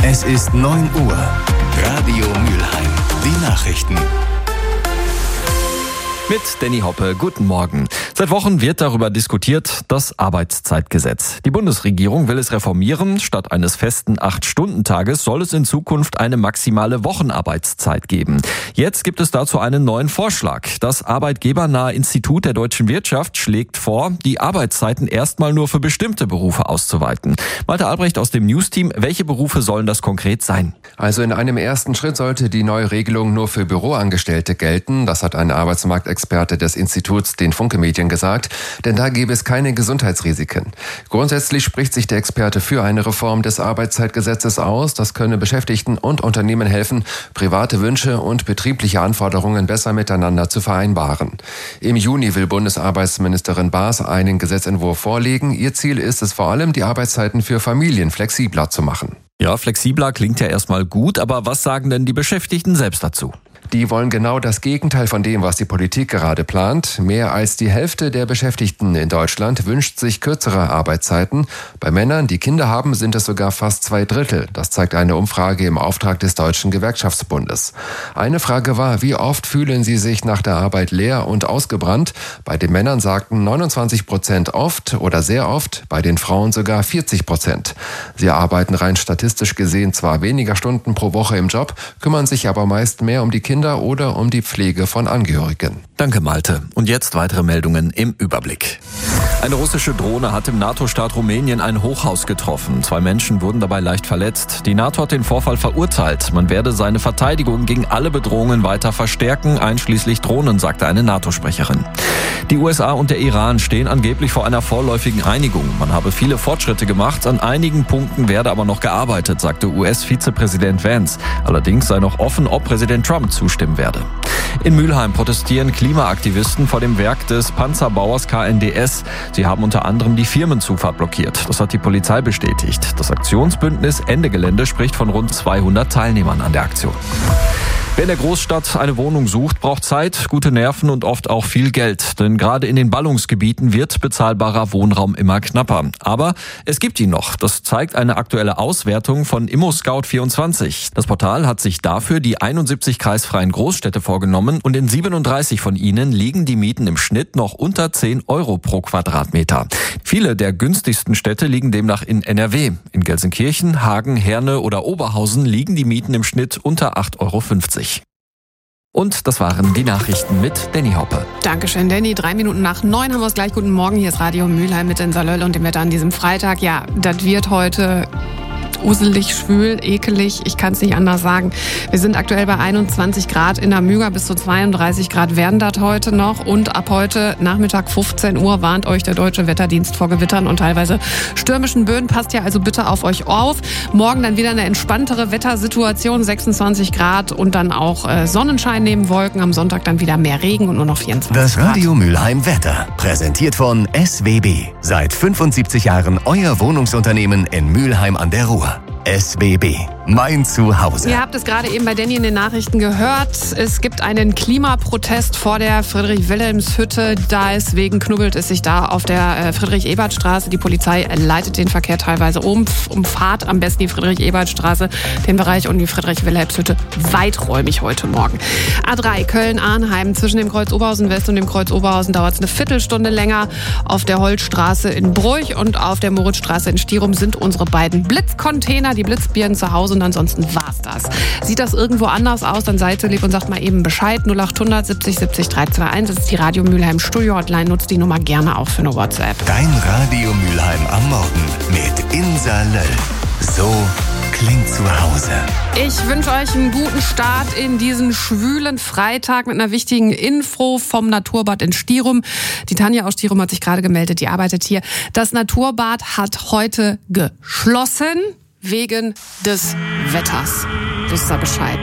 Es ist 9 Uhr. Radio Mülheim. Die Nachrichten. Mit Danny Hoppe, guten Morgen. Seit Wochen wird darüber diskutiert, das Arbeitszeitgesetz. Die Bundesregierung will es reformieren. Statt eines festen 8-Stunden-Tages soll es in Zukunft eine maximale Wochenarbeitszeit geben. Jetzt gibt es dazu einen neuen Vorschlag. Das arbeitgebernahe Institut der deutschen Wirtschaft schlägt vor, die Arbeitszeiten erstmal nur für bestimmte Berufe auszuweiten. Malte Albrecht aus dem News-Team, welche Berufe sollen das konkret sein? Also in einem ersten Schritt sollte die neue Regelung nur für Büroangestellte gelten. Das hat ein Arbeitsmarktexperte des Instituts den Funke Medien gesagt, denn da gäbe es keine Gesundheitsrisiken. Grundsätzlich spricht sich der Experte für eine Reform des Arbeitszeitgesetzes aus. Das könne Beschäftigten und Unternehmen helfen, private Wünsche und betriebliche Anforderungen besser miteinander zu vereinbaren. Im Juni will Bundesarbeitsministerin Baas einen Gesetzentwurf vorlegen. Ihr Ziel ist es vor allem, die Arbeitszeiten für Familien flexibler zu machen. Ja, flexibler klingt ja erstmal gut, aber was sagen denn die Beschäftigten selbst dazu? Die wollen genau das Gegenteil von dem, was die Politik gerade plant. Mehr als die Hälfte der Beschäftigten in Deutschland wünscht sich kürzere Arbeitszeiten. Bei Männern, die Kinder haben, sind es sogar fast 2/3. Das zeigt eine Umfrage im Auftrag des Deutschen Gewerkschaftsbundes. Eine Frage war, wie oft fühlen sie sich nach der Arbeit leer und ausgebrannt? Bei den Männern sagten 29% oft oder sehr oft, bei den Frauen sogar 40%. Sie arbeiten rein statistisch gesehen zwar weniger Stunden pro Woche im Job, kümmern sich aber meist mehr um die Kinder oder um die Pflege von Angehörigen. Danke, Malte. Und jetzt weitere Meldungen im Überblick. Eine russische Drohne hat im NATO-Staat Rumänien ein Hochhaus getroffen. 2 Menschen wurden dabei leicht verletzt. Die NATO hat den Vorfall verurteilt. Man werde seine Verteidigung gegen alle Bedrohungen weiter verstärken, einschließlich Drohnen, sagte eine NATO-Sprecherin. Die USA und der Iran stehen angeblich vor einer vorläufigen Einigung. Man habe viele Fortschritte gemacht, an einigen Punkten werde aber noch gearbeitet, sagte US-Vizepräsident Vance. Allerdings sei noch offen, ob Präsident Trump zustimmen werde. In Mülheim protestieren Klimaaktivisten vor dem Werk des Panzerbauers KNDS. Sie haben unter anderem die Firmenzufahrt blockiert. Das hat die Polizei bestätigt. Das Aktionsbündnis Ende Gelände spricht von rund 200 Teilnehmern an der Aktion. Wer in der Großstadt eine Wohnung sucht, braucht Zeit, gute Nerven und oft auch viel Geld. Denn gerade in den Ballungsgebieten wird bezahlbarer Wohnraum immer knapper. Aber es gibt ihn noch. Das zeigt eine aktuelle Auswertung von ImmoScout24. Das Portal hat sich dafür die 71 kreisfreien Großstädte vorgenommen und in 37 von ihnen liegen die Mieten im Schnitt noch unter 10 Euro pro Quadratmeter. Viele der günstigsten Städte liegen demnach in NRW. In Gelsenkirchen, Hagen, Herne oder Oberhausen liegen die Mieten im Schnitt unter 8,50 Euro. Und das waren die Nachrichten mit Danny Hoppe. Dankeschön, Danny. 3 Minuten nach 9 haben wir es gleich. Guten Morgen, hier ist Radio Mülheim mit den Salöll und dem Wetter an diesem Freitag. Ja, das wird heute uselig, schwül, ekelig, ich kann es nicht anders sagen. Wir sind aktuell bei 21 Grad in der Müger, bis zu 32 Grad werden das heute noch. Und ab heute Nachmittag 15 Uhr warnt euch der Deutsche Wetterdienst vor Gewittern und teilweise stürmischen Böen. Passt ja also bitte auf euch auf. Morgen dann wieder eine entspanntere Wettersituation, 26 Grad und dann auch Sonnenschein neben Wolken. Am Sonntag dann wieder mehr Regen und nur noch 24 Grad. Das Radio Mülheim Wetter, präsentiert von SWB. Seit 75 Jahren euer Wohnungsunternehmen in Mülheim an der Ruhr. SWB, mein Zuhause. Ihr habt es gerade eben bei Danny in den Nachrichten gehört. Es gibt einen Klimaprotest vor der Friedrich-Wilhelms-Hütte. Deswegen knubbelt es sich da auf der Friedrich-Ebert-Straße. Die Polizei leitet den Verkehr teilweise umfahrt am besten die Friedrich-Ebert-Straße, den Bereich und die Friedrich-Wilhelms-Hütte weiträumig heute Morgen. A3 Köln-Arnheim, zwischen dem Kreuz Oberhausen-West und dem Kreuz Oberhausen dauert es eine Viertelstunde länger. Auf der Holzstraße in Bruch und auf der Moritzstraße in Stierum sind unsere beiden Blitzcontainer, die Blitzbirnen zu Hause und ansonsten war's das. Sieht das irgendwo anders aus, dann seid so lieb und sagt mal eben Bescheid. 0800 70 70 321, das ist die Radio Mülheim Studio Hotline, nutzt die Nummer gerne auch für eine WhatsApp. Dein Radio Mülheim am Morgen mit Insa Löll. So klingt zu Hause. Ich wünsche euch einen guten Start in diesen schwülen Freitag mit einer wichtigen Info vom Naturbad in Stierum. Die Tanja aus Stierum hat sich gerade gemeldet, die arbeitet hier. Das Naturbad hat heute geschlossen wegen des Wetters. Wisst ihr Bescheid?